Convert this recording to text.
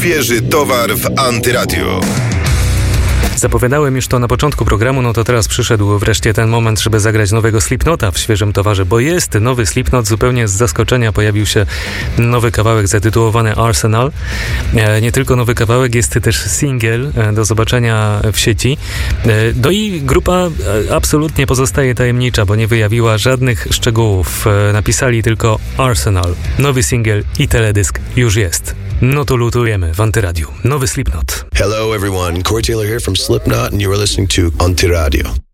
Świeży towar w Antyradiu. Zapowiadałem już to na początku programu, no to teraz przyszedł wreszcie ten moment, żeby zagrać nowego Slipknota w świeżym towarze, bo jest nowy Slipknot, zupełnie z zaskoczenia pojawił się nowy kawałek zatytułowany Arsenal. Nie tylko nowy kawałek, jest też singiel do zobaczenia w sieci. No i grupa absolutnie pozostaje tajemnicza, bo nie wyjawiła żadnych szczegółów. Napisali tylko Arsenal. Nowy singiel i teledysk już jest. No to lutujemy w Antyradiu. Nowy Slipknot. Hello everyone, Corey Taylor here from Slipknot and you are listening to Antiradio.